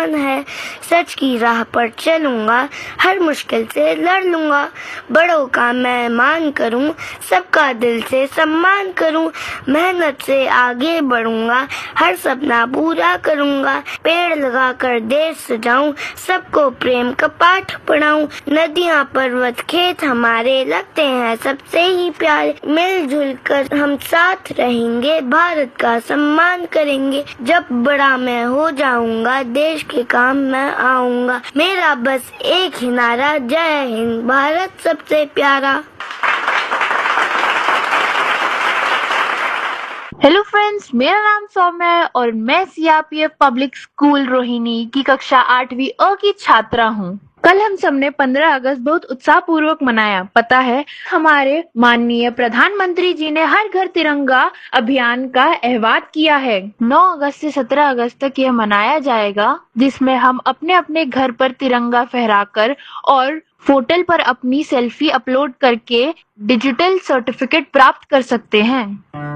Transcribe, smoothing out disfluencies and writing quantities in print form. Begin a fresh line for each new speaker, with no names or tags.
अभियान है। सच की राह पर चलूंगा, हर मुश्किल से लड़ लूंगा। बड़ों का मैं मान करूं, सबका दिल से सम्मान करूं। मेहनत से आगे बढ़ूंगा, हर सपना पूरा करूंगा। पेड़ लगाकर देश सजाऊं, सबको प्रेम का पाठ पढ़ाऊं। नदियां पर्वत खेत हमारे लगते हैं सबसे ही प्यारे। मिलजुल कर हम साथ रहेंगे, भारत का सम्मान करेंगे। जब बड़ा मैं हो जाऊंगा, देश के काम मैं आऊंगा। मेरा बस एक ही नारा, जय हिंद भारत सबसे प्यारा।
हेलो फ्रेंड्स, मेरा नाम सौम्य है और मैं सीआरपीएफ पब्लिक स्कूल रोहिणी की कक्षा 8वीं अ की छात्रा हूँ। कल हम सबने 15 अगस्त बहुत उत्साहपूर्वक मनाया। पता है, हमारे माननीय प्रधानमंत्री जी ने हर घर तिरंगा अभियान का आह्वान किया है। 9 अगस्त से 17 अगस्त तक यह मनाया जाएगा, जिसमें हम अपने अपने घर पर तिरंगा फहराकर और पोर्टल पर अपनी सेल्फी अपलोड करके डिजिटल सर्टिफिकेट प्राप्त कर सकते हैं।